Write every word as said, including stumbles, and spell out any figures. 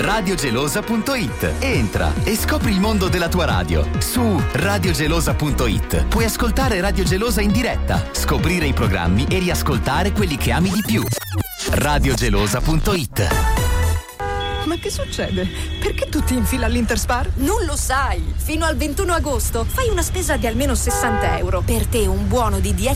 radiogelosa punto it. Entra e scopri il mondo della tua radio. Su radiogelosa punto it puoi ascoltare Radio Gelosa in diretta, scoprire i programmi e riascoltare quelli che ami di più. radiogelosa punto it. Ma che succede? Perché tutti in fila all'Interspar? Non lo sai! Fino al ventuno agosto fai una spesa di almeno sessanta euro. Per te un buono di dieci